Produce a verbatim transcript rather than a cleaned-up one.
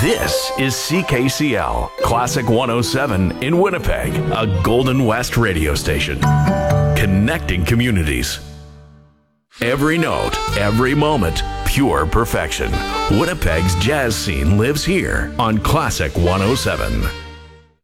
This is C K C L, Classic one oh seven in Winnipeg, a Golden West radio station. Connecting communities. Every note, every moment, pure perfection. Winnipeg's jazz scene lives here on Classic one oh seven.